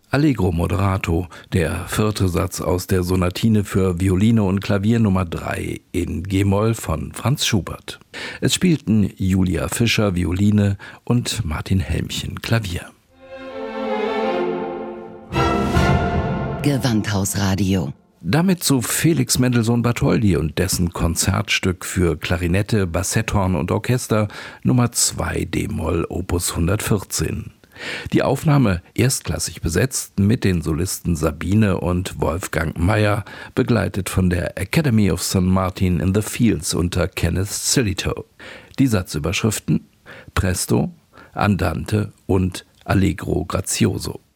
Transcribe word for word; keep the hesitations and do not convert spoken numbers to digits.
Allegro moderato, der vierte Satz aus der Sonatine für Violine und Klavier Nummer drei in G-Moll von Franz Schubert. Es spielten Julia Fischer Violine und Martin Helmchen Klavier. Gewandhausradio. Damit zu Felix Mendelssohn Bartholdy und dessen Konzertstück für Klarinette, Bassetthorn und Orchester Nummer zwei D-Moll Opus hundertvierzehn. Die Aufnahme erstklassig besetzt mit den Solisten Sabine und Wolfgang Mayer, begleitet von der Academy of Saint Martin in the Fields unter Kenneth Sillitoe. Die Satzüberschriften Presto, Andante und Allegro grazioso.